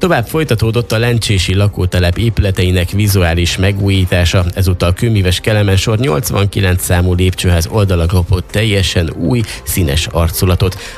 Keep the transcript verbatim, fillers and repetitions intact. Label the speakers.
Speaker 1: Tovább folytatódott a lencsési lakótelep épületeinek vizuális megújítása, ezúttal Kőmíves Kelemen sor nyolcvankilenc számú lépcsőház oldala kapott teljesen új, színes arculatot.